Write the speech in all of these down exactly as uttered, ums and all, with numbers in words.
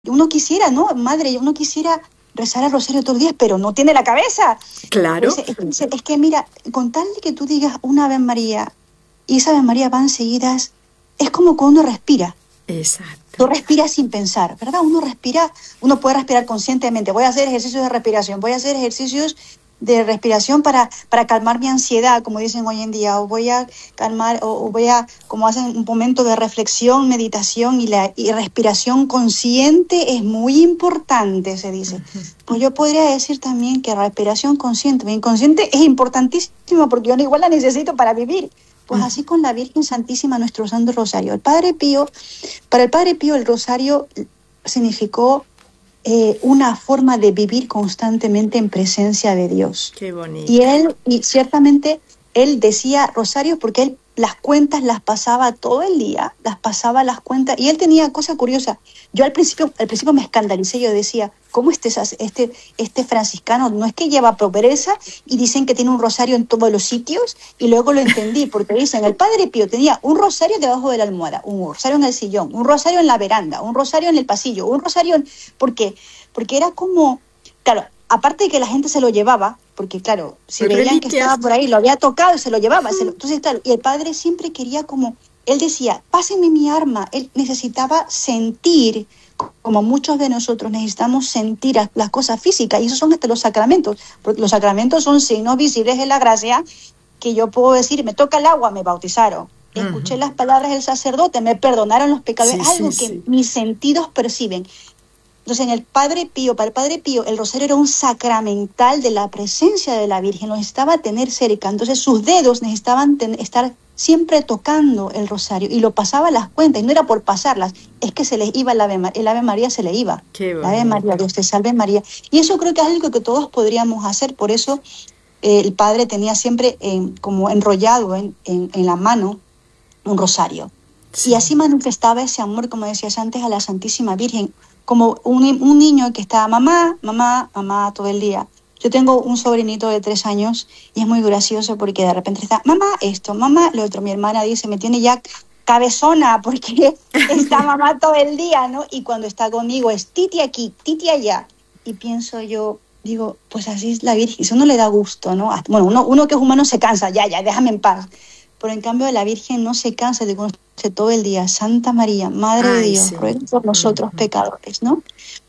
uno quisiera, ¿no? Madre, uno quisiera rezar el rosario todos los días, pero no tiene la cabeza. Claro. Pues, es, es que mira, con tal de que tú digas una Ave María y esa Ave María van seguidas, es como cuando uno respira. Exacto. Tú respiras sin pensar, ¿verdad? Uno respira, uno puede respirar conscientemente. Voy a hacer ejercicios de respiración, voy a hacer ejercicios de respiración para, para calmar mi ansiedad, como dicen hoy en día, o voy a calmar, o, o voy a, como hacen, un momento de reflexión, meditación, y la y respiración consciente es muy importante, se dice. Uh-huh. Pues yo podría decir también que la respiración consciente, mi inconsciente es importantísima porque yo igual la necesito para vivir. Pues así con la Virgen Santísima, nuestro Santo Rosario. El Padre Pío, para el Padre Pío el rosario significó eh, una forma de vivir constantemente en presencia de Dios. Qué bonito. Y él, y ciertamente, él decía rosario porque él las cuentas las pasaba todo el día, las pasaba las cuentas, y él tenía cosa curiosa. Yo al principio, al principio me escandalicé, yo decía, ¿cómo este, este, este franciscano no es que lleva pobreza y dicen que tiene un rosario en todos los sitios? Y luego lo entendí, porque dicen, el Padre Pío tenía un rosario debajo de la almohada, un rosario en el sillón, un rosario en la veranda, un rosario en el pasillo, un rosario en... ¿Por qué? Porque era como, claro, aparte de que la gente se lo llevaba, porque claro, si veían reliquias que estaba por ahí, lo había tocado y se lo llevaba. Uh-huh. Se lo, entonces, claro, y el padre siempre quería como, él decía, pásenme mi arma. Él necesitaba sentir, como muchos de nosotros necesitamos sentir las cosas físicas, y esos son hasta los sacramentos, porque los sacramentos son signos visibles de la gracia, que yo puedo decir, me toca el agua, me bautizaron. Uh-huh. Escuché las palabras del sacerdote, me perdonaron los pecados. Sí, algo sí, que sí. mis sentidos perciben. Entonces, en el Padre Pío, para el Padre Pío, el rosario era un sacramental de la presencia de la Virgen, lo necesitaba tener cerca. Entonces, sus dedos necesitaban ten, estar siempre tocando el rosario, y lo pasaba a las cuentas, y no era por pasarlas, es que se les iba el Ave, el Ave María, se le iba. Qué la Ave María, Dios te salve María. Y eso creo que es algo que todos podríamos hacer, por eso eh, el Padre tenía siempre eh, como enrollado en, en, en la mano un rosario. Sí. Y así manifestaba ese amor, como decías antes, a la Santísima Virgen, como un, un niño que está mamá, mamá, mamá todo el día. Yo tengo un sobrinito de tres años y es muy gracioso porque de repente está mamá esto, mamá lo otro. Mi hermana dice, me tiene ya cabezona porque está mamá todo el día, ¿no? Y cuando está conmigo es titi aquí, titi allá. Y pienso yo, digo, pues así es la Virgen, eso no le da gusto, ¿no? Bueno, uno, uno que es humano se cansa, ya, ya, déjame en paz. Pero en cambio la Virgen no se cansa de conocerse todo el día. Santa María, Madre Ay, de Dios, sí. ruega por nosotros uh-huh. pecadores, ¿no?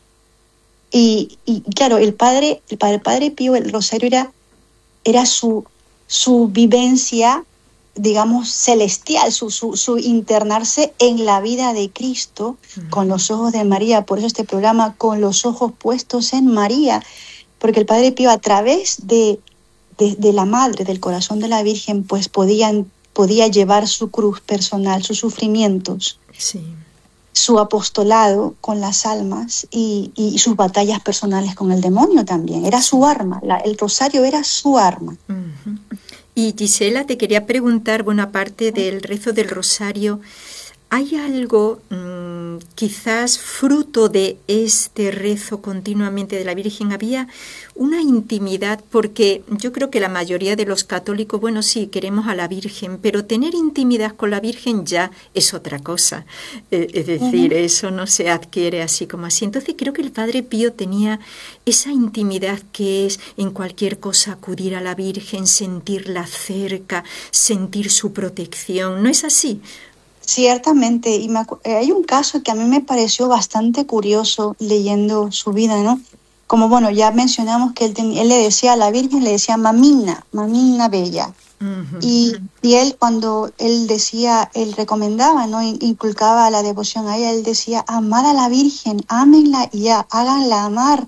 Y, y claro, el padre, el padre, el padre Pío, el rosario era, era su, su vivencia, digamos, celestial, su, su, su internarse en la vida de Cristo uh-huh. con los ojos de María. Por eso este programa, con los ojos puestos en María, porque el padre Pío, a través de, de, de la Madre, del corazón de la Virgen, pues podían podía llevar su cruz personal, sus sufrimientos, sí. su apostolado con las almas y, y sus batallas personales con el demonio también. Era su arma, la, el rosario era su arma. Uh-huh. Y Gisela, te quería preguntar, bueno, aparte del rezo del rosario, ¿hay algo mmm, quizás fruto de este rezo continuamente de la Virgen? ¿Había una intimidad? Porque yo creo que la mayoría de los católicos, bueno, sí, queremos a la Virgen, pero tener intimidad con la Virgen ya es otra cosa. Eh, es decir, uh-huh. eso no se adquiere así como así. Entonces creo que el Padre Pío tenía esa intimidad que es en cualquier cosa acudir a la Virgen, sentirla cerca, sentir su protección. ¿No es así? Ciertamente, y me acu- hay un caso que a mí me pareció bastante curioso leyendo su vida, ¿no? Como, bueno, ya mencionamos que él, ten- él le decía a la Virgen, le decía mamina, mamina bella. Uh-huh. Y, y él cuando él decía, él recomendaba, ¿no? In- inculcaba la devoción a ella, él decía, amad a la Virgen, ámenla y ya, háganla amar.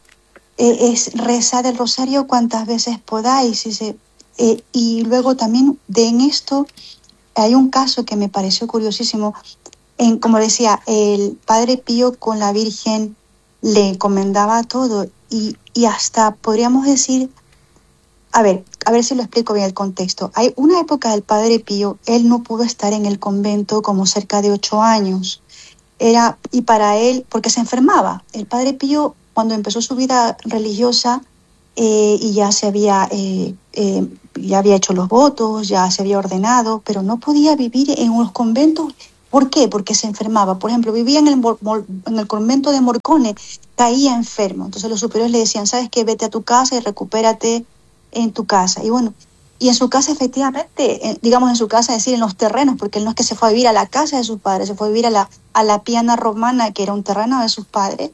Eh, es rezar el rosario cuantas veces podáis. Y, se, eh, y luego también de en esto... Hay un caso que me pareció curiosísimo, en, como decía, el Padre Pío con la Virgen le encomendaba todo y, y hasta podríamos decir, a ver, a ver si lo explico bien el contexto. Hay una época del Padre Pío, él no pudo estar en el convento como cerca de ocho años, era, y para él, porque se enfermaba. El Padre Pío, cuando empezó su vida religiosa, eh, y ya se había... Eh, eh, ya había hecho los votos, ya se había ordenado, pero no podía vivir en unos conventos ¿Por qué? Porque se enfermaba. Por ejemplo, vivía en el, en el convento de Morcone, caía enfermo. Entonces los superiores le decían, ¿sabes qué? Vete a tu casa y recupérate en tu casa. Y bueno, y en su casa efectivamente, digamos en su casa, es decir, en los terrenos, porque él no es que se fue a vivir a la casa de sus padres, se fue a vivir a la, a la Piana Romana, que era un terreno de sus padres.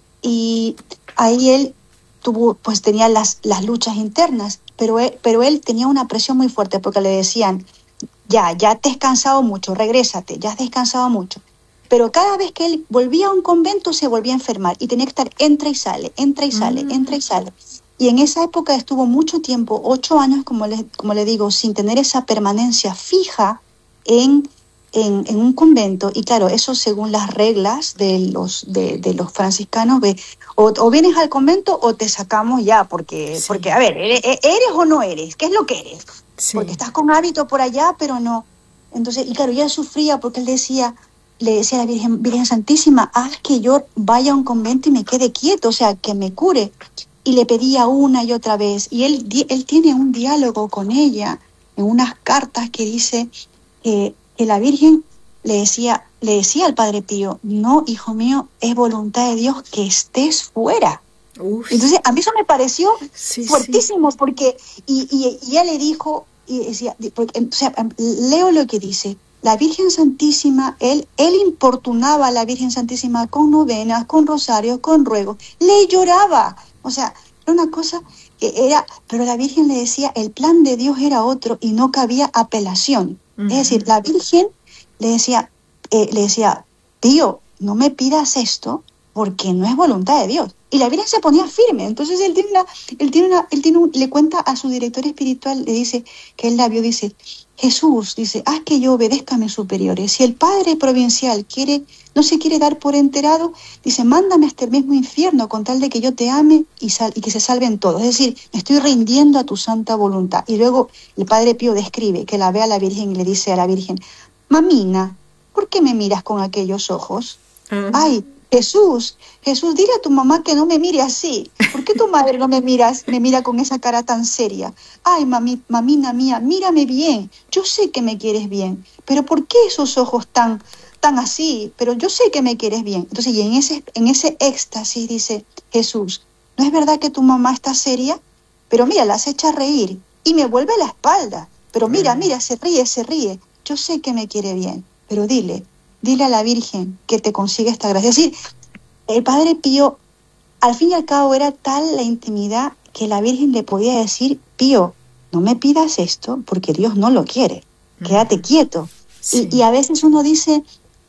Y ahí él tuvo, pues tenía las, las luchas internas, pero él, pero él tenía una presión muy fuerte porque le decían, ya, ya te has cansado mucho, regrésate, ya has descansado mucho. Pero cada vez que él volvía a un convento se volvía a enfermar y tenía que estar entra y sale, entra y sale, mm. entra y sale. Y en esa época estuvo mucho tiempo, ocho años, como le, como le digo, sin tener esa permanencia fija en, en, en un convento. Y claro, eso según las reglas de los, de, de los franciscanos, ve, o, o vienes al convento o te sacamos ya, porque, sí. porque a ver, ¿eres, ¿eres o no eres? ¿Qué es lo que eres? Sí. Porque estás con hábito por allá, pero no. Entonces, y claro, ella sufría porque él decía, le decía a la Virgen, Virgen Santísima, haz que yo vaya a un convento y me quede quieto, o sea, que me cure. Y le pedía una y otra vez. Y él, él tiene un diálogo con ella en unas cartas que dice que, que la Virgen le decía, le decía al Padre Pío, no, hijo mío, es voluntad de Dios que estés fuera. Uf. Entonces, a mí eso me pareció sí, fuertísimo, sí. porque, y, y, y ella le dijo, y decía, porque, o sea, leo lo que dice, la Virgen Santísima, él, él importunaba a la Virgen Santísima con novenas, con rosarios, con ruegos, le lloraba, o sea, era una cosa que era, pero la Virgen le decía, el plan de Dios era otro y no cabía apelación. Uh-huh. Es decir, la Virgen le decía, eh, le decía, Pío, no me pidas esto porque no es voluntad de Dios. Y la Virgen se ponía firme. Entonces él tiene una, él tiene una, él tiene un, le cuenta a su director espiritual, le dice que él la vio, dice, Jesús, dice, haz que yo obedezca a mis superiores. Si el padre provincial quiere, no se quiere dar por enterado, dice, mándame hasta el mismo infierno con tal de que yo te ame y, sal, y que se salven todos. Es decir, me estoy rindiendo a tu santa voluntad. Y luego el Padre Pío describe que la ve a la Virgen y le dice a la Virgen, mamina, ¿por qué me miras con aquellos ojos? Uh-huh. Ay, Jesús, Jesús, dile a tu mamá que no me mire así. ¿Por qué tu madre no me miras, me mira con esa cara tan seria? Ay, mami, mamina mía, mírame bien. Yo sé que me quieres bien, pero ¿por qué esos ojos tan, tan así? Pero yo sé que me quieres bien. Entonces, y en ese, en ese éxtasis dice Jesús, ¿no es verdad que tu mamá está seria? Pero mira, la has hecho reír y me vuelve la espalda. Pero mira, mira, se ríe, se ríe. Yo sé que me quiere bien, pero dile, dile a la Virgen que te consiga esta gracia. Es decir, el Padre Pío, al fin y al cabo, era tal la intimidad que la Virgen le podía decir, Pío, no me pidas esto porque Dios no lo quiere, quédate quieto. Sí. Y, y a veces uno dice,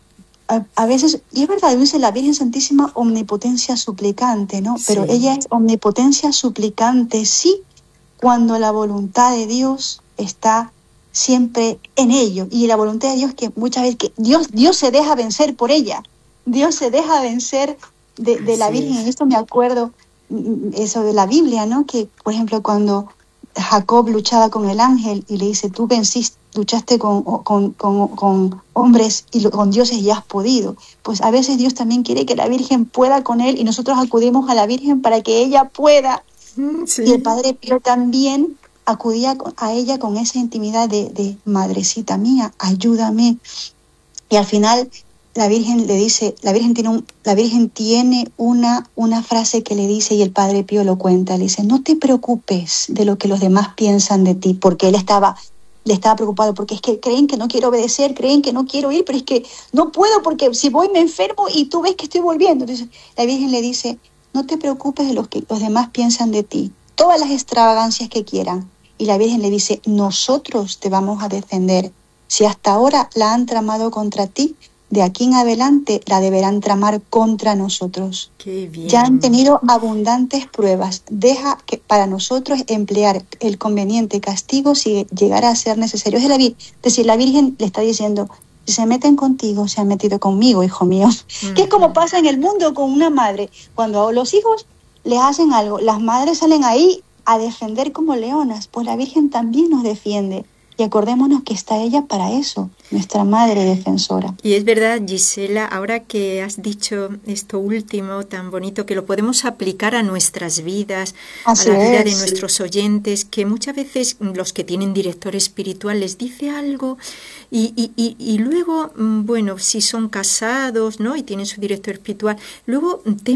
a, a veces, y es verdad, dice la Virgen Santísima omnipotencia suplicante, ¿no? Sí. Pero ella es omnipotencia suplicante, sí, cuando la voluntad de Dios está siempre en ello, y la voluntad de Dios que muchas veces que Dios, Dios se deja vencer por ella, Dios se deja vencer de, de la Virgen. Y esto me acuerdo, eso de la Biblia, ¿no? Que, por ejemplo, cuando Jacob luchaba con el ángel y le dice, tú venciste, luchaste con, con, con, con hombres y con dioses y has podido. Pues a veces Dios también quiere que la Virgen pueda con él y nosotros acudimos a la Virgen para que ella pueda. Sí. Y el Padre Pío también acudía a ella con esa intimidad de, de madrecita mía, ayúdame. Y al final la Virgen le dice, la Virgen tiene un, la Virgen tiene una, una frase que le dice, y el Padre Pío lo cuenta, le dice, no te preocupes de lo que los demás piensan de ti, porque él estaba, le estaba preocupado, porque es que creen que no quiero obedecer, creen que no quiero ir, pero es que no puedo, porque si voy me enfermo y tú ves que estoy volviendo. Entonces la Virgen le dice, no te preocupes de lo que los demás piensan de ti, todas las extravagancias que quieran. Y la Virgen le dice, nosotros te vamos a defender. Si hasta ahora la han tramado contra ti, de aquí en adelante la deberán tramar contra nosotros. Qué bien. Ya han tenido abundantes pruebas. Deja que para nosotros emplear el conveniente castigo si llegara a ser necesario. Es decir, la, decir, la Virgen le está diciendo, si se meten contigo, se han metido conmigo, hijo mío. Uh-huh. Que es como pasa en el mundo con una madre. Cuando a los hijos les hacen algo, las madres salen ahí a defender como leonas, pues la Virgen también nos defiende. y acordémonos que está ella para eso, nuestra madre defensora. Y es verdad, Gisela, ahora que has dicho esto último tan bonito, que lo podemos aplicar a nuestras vidas, Así a la vida es. de nuestros oyentes, que muchas veces los que tienen director espiritual les dice algo y, y, y, y luego, bueno, si son casados, ¿no? Y tienen su director espiritual, luego